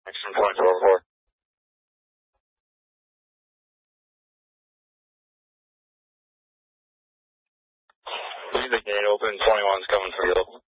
Action point over 4. Leave the gate open, 21's coming for you.